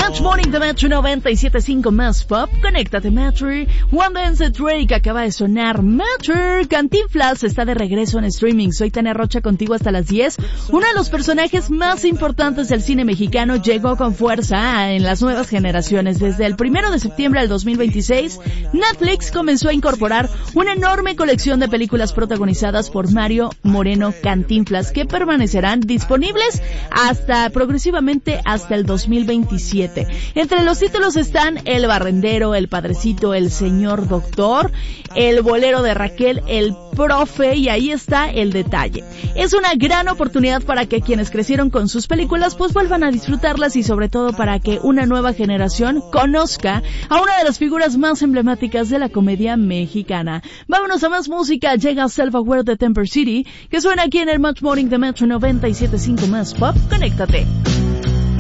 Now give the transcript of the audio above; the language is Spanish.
Match Morning de Metro 97.5 más pop. Conéctate, Metro. One Dance Drake acaba de sonar. Metro. Cantinflas está de regreso en streaming. Soy Tania Rocha contigo hasta las 10. Uno de los personajes más importantes del cine mexicano llegó con fuerza en las nuevas generaciones. Desde el 1 de septiembre del 2026, Netflix comenzó a incorporar una enorme colección de películas protagonizadas por Mario Moreno Cantinflas, que permanecerán disponibles progresivamente hasta el 2027. Entre los títulos están El Barrendero, El Padrecito, El Señor Doctor, El Bolero de Raquel, El Profe, y ahí está el detalle. Es una gran oportunidad para que quienes crecieron con sus películas pues vuelvan a disfrutarlas, y sobre todo para que una nueva generación conozca a una de las figuras más emblemáticas de la comedia mexicana. Vámonos a más música. Llega Self-Aware de Temper City, que suena aquí en el Match Morning de Metro 97.5 más pop. Conéctate.